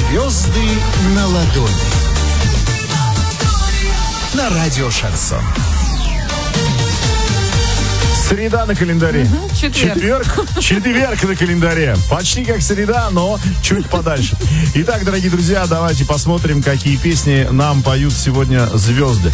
Звезды на ладони. На радио Шансон. Среда на календаре. Четверг. Четверг на календаре. Почти как среда, но чуть подальше. Итак, дорогие друзья, давайте посмотрим, какие песни нам поют сегодня звезды.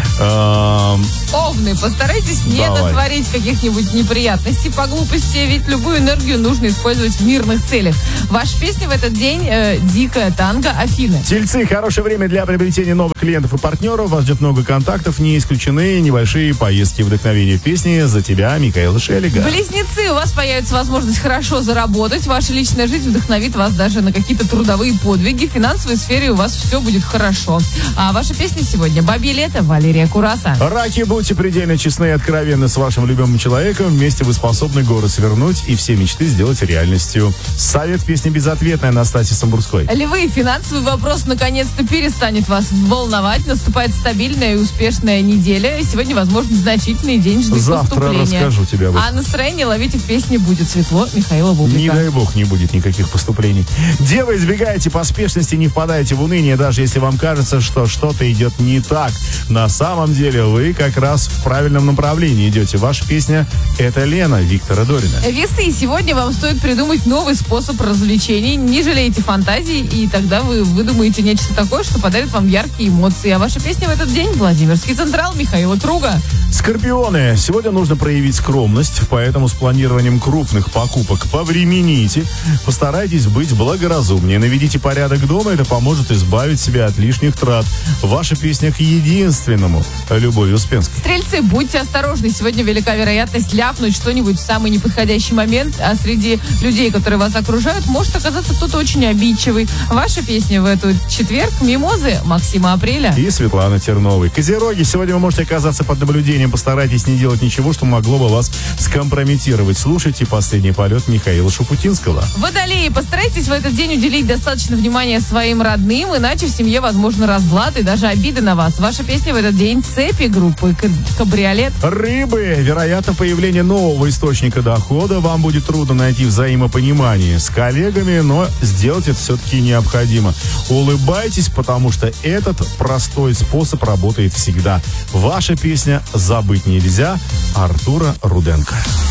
Овны, постарайтесь не натворить каких-нибудь неприятностей по глупости, ведь любую энергию нужно использовать в мирных целях. Ваша песня в этот день «Дикая танго» Афины. Тельцы, хорошее время для приобретения новых клиентов и партнеров. Вас ждет много контактов, не исключены небольшие поездки. Вдохновение песни «За тебя» Микаэла Шеллига. Близнецы, у вас появится возможность хорошо заработать. Ваша личная жизнь вдохновит вас даже на какие-то трудовые подвиги. В финансовой сфере у вас все будет хорошо. А ваша песня сегодня «Бабье лето», Валерия Кураса. Раки, будьте предельно честны и откровенны с вашим любимым человеком. Вместе вы способны горы свернуть и все мечты сделать реальностью. Совет песни «Безответная» Анастасии Самбурской. Львы, финансовый вопрос наконец-то перестанет вас волновать. Наступает стабильная и успешная неделя. И сегодня возможны значительные денежные поступления. Завтра расскажу тебе об этом. А настроение ловите в песне «Будет светло» Михаила Бублика. Не дай бог не будет никаких поступлений. Девы, избегайте поспешности, не впадайте в уныние, даже если вам кажется, что что-то идет не так. На самом деле вы как раз в правильном направлении идете. Ваша песня «Это Лена» Виктора Дорина. Весы, сегодня вам стоит придумать новый способ развлечений. Не жалейте фантазии, и тогда вы выдумаете нечто такое, что подарит вам яркие эмоции. А ваша песня в этот день «Владимирский Централ» Михаила Круга. Скорпионы, сегодня нужно проявить скромность, поэтому с планированием крупных покупок повремените. Постарайтесь быть благоразумнее. Наведите порядок дома, это поможет избавить себя от лишних трат. Ваша песня к единственному Любови Успенской. Стрельцы, будьте осторожны. Сегодня велика вероятность ляпнуть что-нибудь в самый неподходящий момент, а среди людей, которые вас окружают, может оказаться кто-то очень обидчивый. Ваша песня в этот четверг «Мимозы» Максима Апреля. И Светланы Терновой. Козероги, сегодня вы можете оказаться под наблюдением. Постарайтесь не делать ничего, что могло бы вас скомпрометировать. Слушайте «Последний полет» Михаила Шуфутинского. Водолеи, постарайтесь в этот день уделить достаточно внимания своим родным, иначе в семье возможны разлад и даже обиды на вас. Ваша песня в этот день «Цепи» группы «Кабриолет». Рыбы, вероятно, появление нового источника дохода. Вам будет трудно найти взаимопонимание с коллегами, но сделать это все-таки необходимо. Улыбайтесь, потому что этот простой способ работает всегда. Ваша песня «Забыть нельзя» Артура Руденко.